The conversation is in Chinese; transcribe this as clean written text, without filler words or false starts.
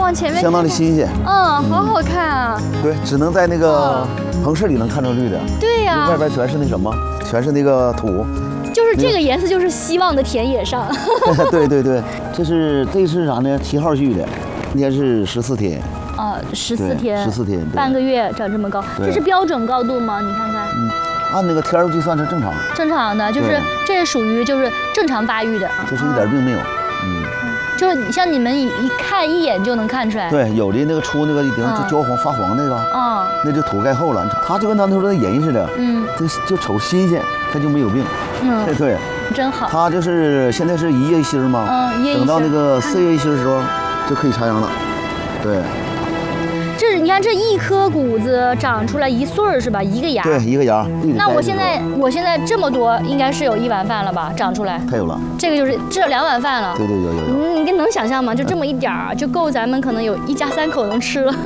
往前面相当的新鲜。 好好看啊！ 对，只能在那个棚室里能看着绿的。 对呀， 外边全是那什么，全是那个土。 就是这个颜色，就是希望的田野上。 对对对，这是啥呢？7号序的，今天是14天。 14天 ，14天， 半个月长这么高，这是标准高度吗？你看看。 按那个天数计算是正常。 正常的，就是这是属于就是正常发育的。 就是一点病没有。 就是像你们一看一眼就能看出来。 对，有的那个出那个已经就焦黄发黄那个，那就土盖厚了。它就跟咱说的人似的，就瞅新鲜，它就没有病。对， 真好。 它就是现在是1月1星嘛，等到那个4月1星的时候就可以插秧了。对。 你看这一颗谷子长出来1穗儿是吧？一个芽。对， 一个芽。 那我现在这么多，应该是有1碗饭了吧？长出来。 太有了。 这个就是这2碗饭了。 对，有。 你能想象吗？就这么一点儿，就够咱们可能有1家3口能吃了。